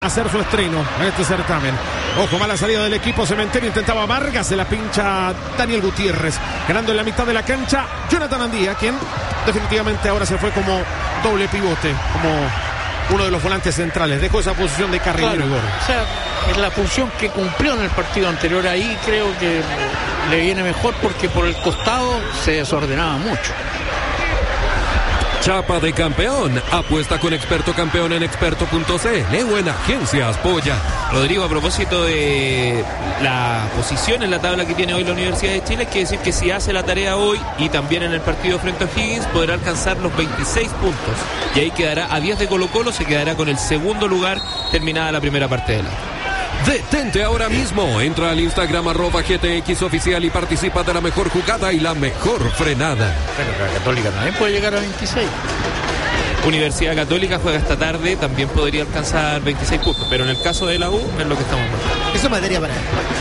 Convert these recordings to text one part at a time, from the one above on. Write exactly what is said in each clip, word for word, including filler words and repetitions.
hacer su estreno en este certamen. Ojo, mala salida del equipo cementero, intentaba Vargas, se la pincha Daniel Gutiérrez, ganando en la mitad de la cancha Jonathan Andía, quien definitivamente ahora se fue como doble pivote, como uno de los volantes centrales, dejó esa posición de carrilero. Claro, o sea, es la función que cumplió en el partido anterior. Ahí creo que le viene mejor porque por el costado se desordenaba mucho. Chapa de campeón. Apuesta con Experto Campeón en experto punto c l o en Agencias Polla. Rodrigo, a propósito de la posición en la tabla que tiene hoy la Universidad de Chile, quiere decir que si hace la tarea hoy y también en el partido frente a Higgins, podrá alcanzar los veintiséis puntos. Y ahí quedará a diez de Colo Colo, se quedará con el segundo lugar terminada la primera parte de la. Detente ahora mismo. Entra al Instagram arroba G T X oficial y participa de la mejor jugada y la mejor frenada. Pero la Católica también puede llegar a veintiséis. Universidad Católica juega esta tarde, también podría alcanzar veintiséis puntos, pero en el caso de la U es lo que estamos viendo. Eso es materia para él.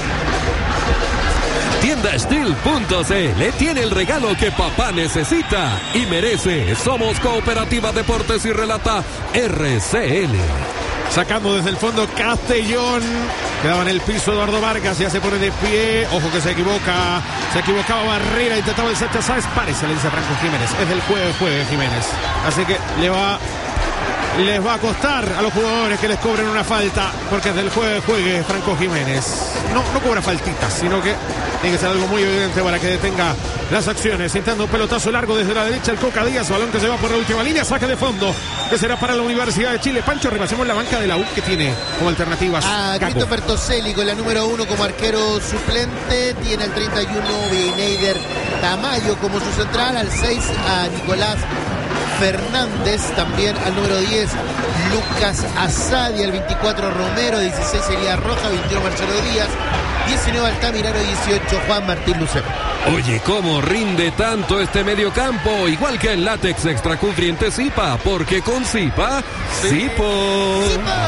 Tienda Steel punto c l tiene el regalo que papá necesita y merece. Somos Cooperativa Deportes y relata R C L. Sacando desde el fondo Castellón. Quedaba en el piso Eduardo Vargas. Ya se pone de pie. Ojo que se equivoca. Se equivocaba Barrera. Intentaba el Sacha Sáez. Parece, le dice Franco Jiménez. Es del juegue, juegue Jiménez. Así que le va... Les va a costar a los jugadores que les cobren una falta, porque es del juegue, juegue Franco Jiménez. No, no cobra faltitas, sino que tiene que ser algo muy evidente para que detenga las acciones. Intentando un pelotazo largo desde la derecha el Coca Díaz, balón que se va por la última línea, saque de fondo, que será para la Universidad de Chile. Pancho, repasemos la banca de la U que tiene como alternativas. A Christopher Toselli con la número uno como arquero suplente, tiene al treinta y uno Bineider Tamayo como su central, al seis a Nicolás Fernández, también al número diez Lucas Asadi, al veinticuatro Romero, dieciséis Elías Roja, veintiuno Marcelo Díaz, diecinueve Altamirano, dieciocho Juan Martín Lucero. Oye, ¿cómo rinde tanto este mediocampo? Igual que el látex extra cubriente Zipa, porque con Zipa, Zipo.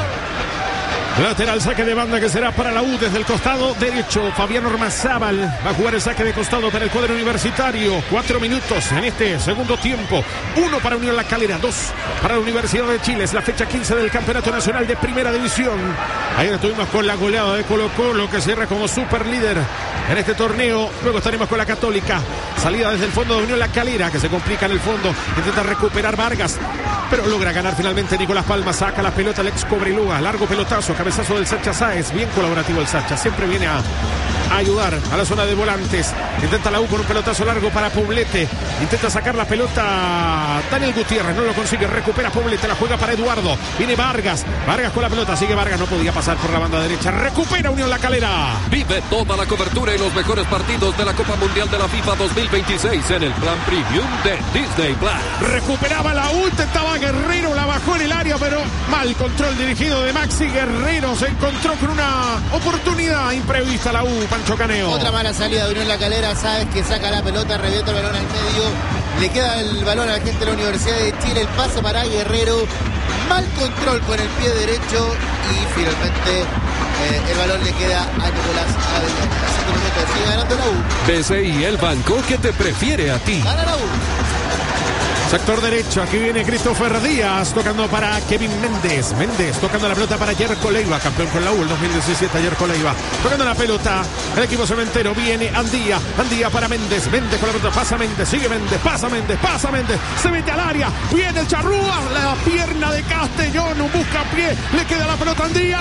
Lateral, saque de banda que será para la U desde el costado derecho. Fabián Ormazábal va a jugar el saque de costado para el cuadro universitario. Cuatro minutos en este segundo tiempo. Uno para Unión La Calera, dos para la Universidad de Chile. Es la fecha quince del Campeonato Nacional de Primera División. Ayer estuvimos con la goleada de Colo Colo, que cierra como super líder en este torneo. Luego estaremos con la Católica. Salida desde el fondo de Unión La Calera, que se complica en el fondo. Intenta recuperar Vargas, pero logra ganar finalmente Nicolás Palma. Saca la pelota el ex Cobreloa. Largo pelotazo, cabezazo del Sacha Sáez. Bien colaborativo el Sacha. Siempre viene a, a ayudar a la zona de volantes. Intenta la U con un pelotazo largo para Poblete. Intenta sacar la pelota Daniel Gutiérrez. No lo consigue. Recupera Poblete. La juega para Eduardo. Viene Vargas. Vargas con la pelota. Sigue Vargas. No podía pasar por la banda derecha. Recupera Unión La Calera. Vive toda la cobertura y los mejores partidos de la Copa Mundial de la FIFA dos mil veintiséis en el plan premium de Disney Plus. Recuperaba la U. Intentaba Guerrero. La bajó en el área, pero mal control dirigido de Maxi Guerrero. Se encontró con una oportunidad imprevista la U, Pancho Caneo. Otra mala salida de Unión La Calera. Sabes que saca la pelota, revienta el balón al medio. Le queda el balón a la gente de la Universidad de Chile. El pase para Guerrero. Mal control con el pie derecho. Y finalmente eh, el balón le queda a Nicolás Avellaneda. Cinco minutos. Sigue ganando la U. B C I, el banco que te prefiere a ti. Gana la U. Sector derecho, aquí viene Christopher Díaz tocando para Kevin Méndez. Méndez tocando la pelota para Yerko Leiva, campeón con la U el dos mil diecisiete, Yerko Leiva. Tocando la pelota, el equipo cementero, viene Andía, Andía para Méndez. Méndez con la pelota, pasa Méndez, sigue Méndez, pasa Méndez, pasa Méndez. Se mete al área, viene el Charrúa, la pierna de Castellón, un buscapié, le queda la pelota a Andía.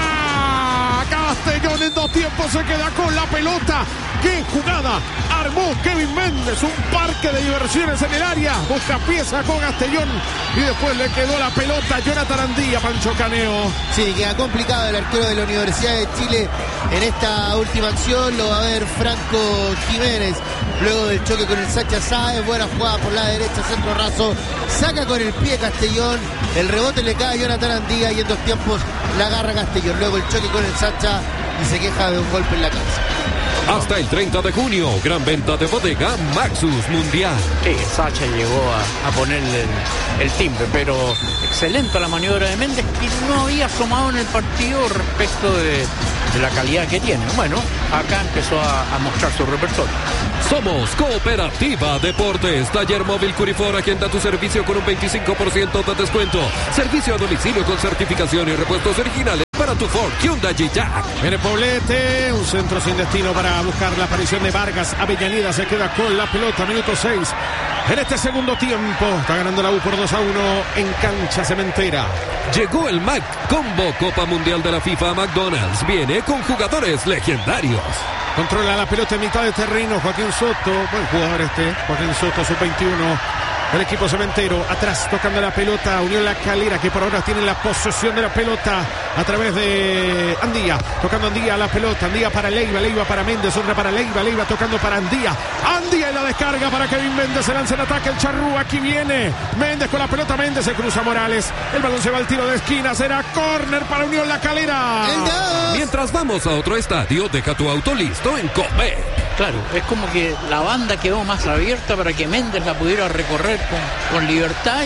Castellón en dos tiempos se queda con la pelota. ¡Qué jugada armó Kevin Méndez! Un parque de diversiones en el área. Busca pieza con Castellón y después le quedó la pelota a Jonathan Andía, Pancho Caneo. Sí, queda complicado el arquero de la Universidad de Chile en esta última acción. Lo va a ver Franco Jiménez. Luego del choque con el Sacha Sáez, buena jugada por la derecha, centro raso. Saca con el pie Castellón. El rebote le cae a Jonathan Andía y en dos tiempos la agarra Castellón. Luego el choque con el Sacha y se queja de un golpe en la cabeza. Hasta el treinta de junio, gran venta de bodega Maxus Mundial. Sí, Sacha llegó a, a ponerle el, el timbre, pero excelente la maniobra de Méndez, que no había asomado en el partido respecto de, de la calidad que tiene. Bueno, acá empezó a, a mostrar su repertorio. Somos Cooperativa Deportes, Taller Móvil Curifora, quien da tu servicio con un veinticinco por ciento de descuento. Servicio a domicilio con certificación y repuestos originales para tu Ford Hyundai Jack. Viene Poblete, un centro sin destino para buscar la aparición de Vargas. Avellaneda se queda con la pelota, minuto seis. En este segundo tiempo está ganando la U por dos a uno en cancha cementera. Llegó el Mac Combo Copa Mundial de la FIFA a McDonald's. Viene con jugadores legendarios. Controla la pelota en mitad de terreno Joaquín Soto, buen jugador este, Joaquín Soto, sub veintiuno. El equipo cementero atrás tocando la pelota, Unión La Calera que por ahora tiene la posesión de la pelota a través de Andía, tocando Andía la pelota, Andía para Leiva, Leiva para Méndez, otra para Leiva, Leiva tocando para Andía, Andía en la descarga para Kevin Méndez, se lanza el ataque, el Charrúa, aquí viene Méndez con la pelota, Méndez se cruza Morales, el balón se va al tiro de esquina, será córner para Unión La Calera. Mientras vamos a otro estadio, deja tu auto listo en Copec. Claro, es como que la banda quedó más abierta para que Méndez la pudiera recorrer con, con libertad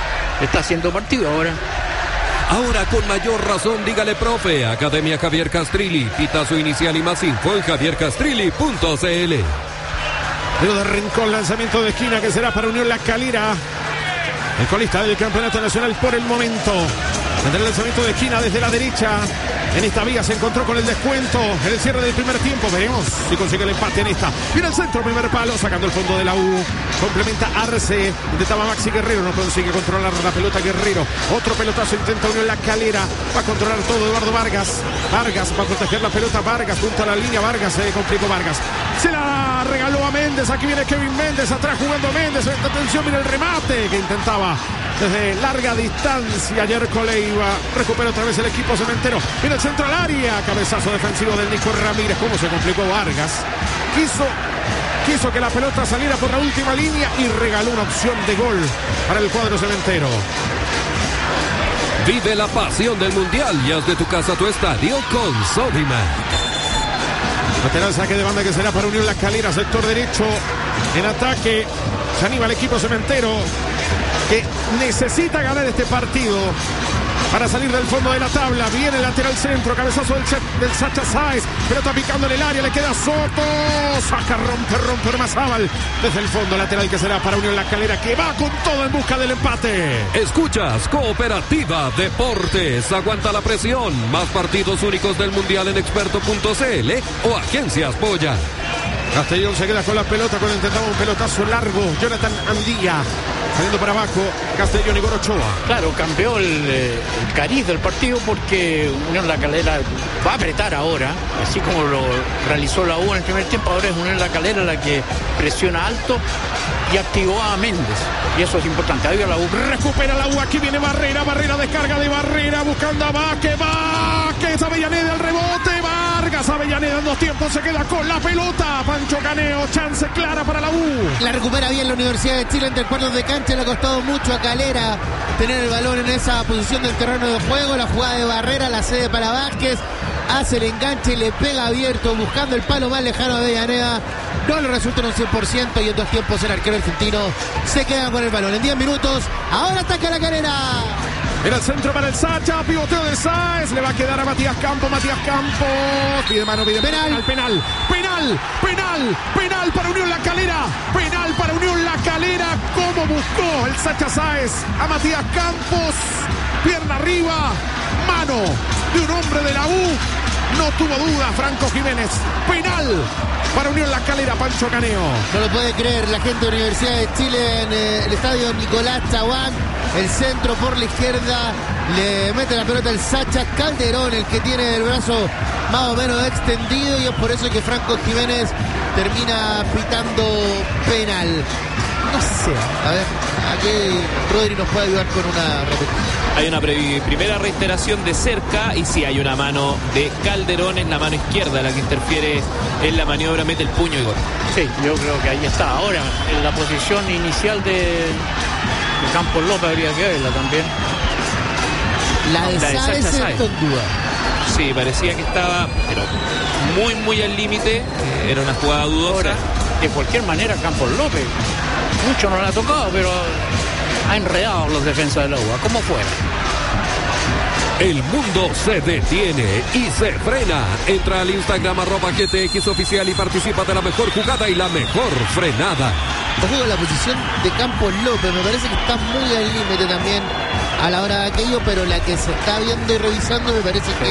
y está haciendo partido ahora. Ahora con mayor razón, dígale profe, Academia Javier Castrilli, pitazo inicial y más info en javier castrilli punto c l. Luego de Rincón, lanzamiento de esquina que será para Unión La Calera, el colista del campeonato nacional por el momento. Entre el lanzamiento de esquina desde la derecha. En esta vía se encontró con el descuento en el cierre del primer tiempo. Veremos si consigue el empate en esta. Viene el centro, primer palo, sacando el fondo de la U. Complementa Arce. Intentaba Maxi Guerrero, no consigue controlar la pelota Guerrero. Otro pelotazo intenta Unión La Calera. Va a controlar todo Eduardo Vargas. Vargas va a proteger la pelota. Vargas junto a la línea. Vargas se complicó Vargas. Se la regaló a Méndez. Aquí viene Kevin Méndez. Atrás jugando Méndez. Atención, mira el remate que intentaba desde larga distancia Yerko Leiva. Recupera otra vez el equipo cementero. Viene el centro al área. Cabezazo defensivo del Nico Ramírez. Cómo se complicó Vargas. Quiso, quiso que la pelota saliera por la última línea y regaló una opción de gol para el cuadro cementero. Vive la pasión del Mundial y haz de tu casa tu estadio con Sodimac. Lateral saque de banda que será para Unión La Calera, sector derecho. En ataque se anima el equipo cementero, que necesita ganar este partido para salir del fondo de la tabla. Viene el lateral centro, cabezazo del, del Sacha Sáez, pelota picando en el área, le queda Soto, saca, rompe, rompe Ormazábal desde el fondo, lateral que será para Unión La Calera, que va con todo en busca del empate. Escuchas Cooperativa Deportes, aguanta la presión, más partidos únicos del Mundial en experto punto c l o Agencias Polla. Castellón se queda con la pelota cuando intentaba un pelotazo largo. Jonathan Andía saliendo para abajo. Castellón y Gorochoa. Claro, cambió el, el cariz del partido porque Unión La Calera va a apretar ahora, así como lo realizó la U en el primer tiempo. Ahora es Unión La Calera la que presiona alto y activó a Méndez. Y eso es importante. Ahí va la U. Recupera la U. Aquí viene Barrera. Barrera, descarga de Barrera. Buscando a Vázquez. Vázquez. Avellaneda, el rebote. Vargas. Avellaneda en dos tiempos. Se queda con la pelota. Pancho Caneo. Chance clara para la U. La recupera bien la Universidad de Chile entre cuartos de cancha. Le ha costado mucho a Calera tener el balón en esa posición del terreno de juego. La jugada de Barrera la cede para Vázquez. Hace el enganche, le pega abierto, buscando el palo más lejano de Avellaneda. No le resulta en un cien por ciento y en dos tiempos el arquero argentino se queda con el balón. En diez minutos, ahora ataca La Calera. Era el centro para el Sacha, pivoteo de Sáez, le va a quedar a Matías Campos, Matías Campos, pide mano, pide penal, penal, penal, penal, penal para Unión La Calera, penal para Unión La Calera, como buscó el Sacha Sáez a Matías Campos, pierna arriba, mano de un hombre de la U, no tuvo duda Franco Jiménez, penal para Unión La Calera, Pancho Caneo. No lo puede creer la gente de Universidad de Chile en eh, el estadio Nicolás Chaguán. El centro por la izquierda, le mete la pelota el Sacha Calderón, el que tiene el brazo más o menos extendido, y es por eso que Franco Jiménez termina pitando penal. No sé, a ver, aquí Rodri nos puede ayudar con una repetición. Hay una pre- primera reiteración de cerca y sí hay una mano de Calderón en la mano izquierda, la que interfiere en la maniobra, mete el puño y gol. Sí, yo creo que ahí está. Ahora, en la posición inicial de, de Campos López habría que verla también. La de, La de Sáez Sacha Sáez. en duda. Sí, parecía que estaba pero muy, muy al límite. Eh, Era una jugada dudosa. Ahora, de cualquier manera, Campos López, mucho no le ha tocado, pero ha enredado los defensas de la U A, como fuera. El mundo se detiene y se frena. Entra al Instagram arroba G T X oficial y participa de la mejor jugada y la mejor frenada. Ojo con la posición de Campos López, me parece que está muy al límite también a la hora de aquello, pero la que se está viendo y revisando me parece que